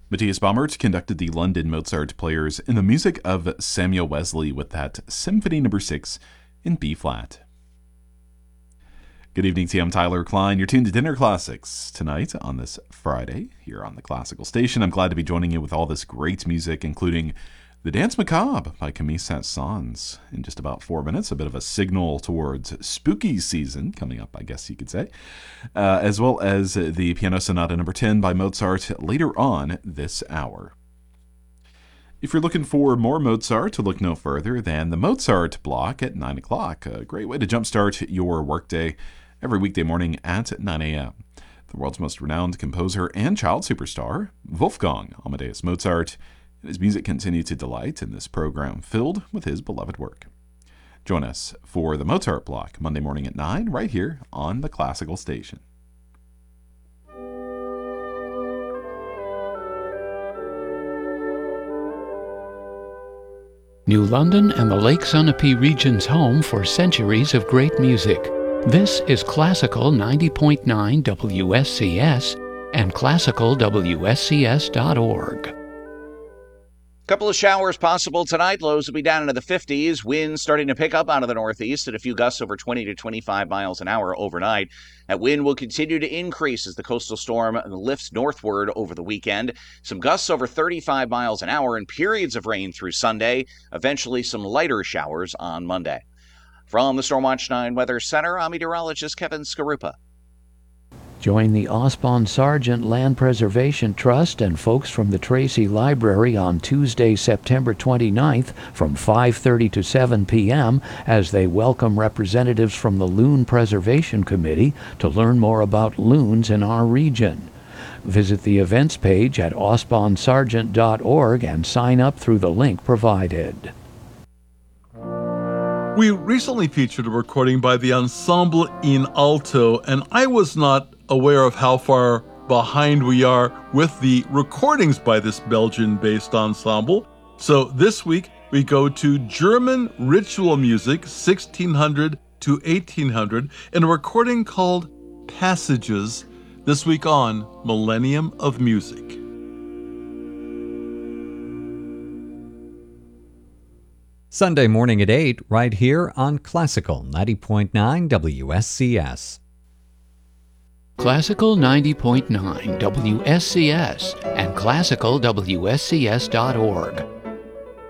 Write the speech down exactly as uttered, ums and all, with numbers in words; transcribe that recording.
Matthias Baumert conducted the London Mozart Players in the music of Samuel Wesley with that Symphony Number six in B-flat. Good evening to you. I'm Tyler Klein. You're tuned to Dinner Classics tonight on this Friday here on the Classical Station. I'm glad to be joining you with all this great music, including The Dance Macabre by Camille Saint-Saëns. In just about four minutes, a bit of a signal towards spooky season coming up, I guess you could say, uh, as well as the Piano Sonata Number ten by Mozart later on this hour. If you're looking for more Mozart, look no further than the Mozart block at nine o'clock. A great way to jumpstart your workday every weekday morning at nine a.m. The world's most renowned composer and child superstar, Wolfgang Amadeus Mozart, and his music continue to delight in this program filled with his beloved work. Join us for the Mozart block Monday morning at nine right here on the Classical Station. New London and the Lake Sunapee region's home for centuries of great music. This is Classical ninety point nine W S C S and classical W S C S dot org. Couple of showers possible tonight. Lows will be down into the fifties. Winds starting to pick up out of the northeast, and a few gusts over twenty to twenty-five miles an hour overnight. That wind will continue to increase as the coastal storm lifts northward over the weekend. Some gusts over thirty-five miles an hour and periods of rain through Sunday. Eventually some lighter showers on Monday. From the Stormwatch nine Weather Center, I'm meteorologist Kevin Skarupa. Join the Osbon Sargent Land Preservation Trust and folks from the Tracy Library on Tuesday, September twenty-ninth from five thirty to seven p.m. as they welcome representatives from the Loon Preservation Committee to learn more about loons in our region. Visit the events page at osbon sargent dot org and sign up through the link provided. We recently featured a recording by the Ensemble in Alto, and I was not aware of how far behind we are with the recordings by this Belgian-based ensemble. So this week we go to German ritual music, sixteen hundred to eighteen hundred, in a recording called Passages, this week on Millennium of Music. Sunday morning at eight, right here on Classical ninety point nine W S C S. Classical ninety point nine W S C S and classical W S C S dot org.